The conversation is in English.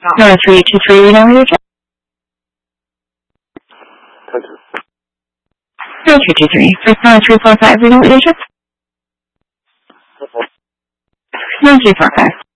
No, 323, you know where you're at? No, 323. First number 345, you know where you're at? No, 345.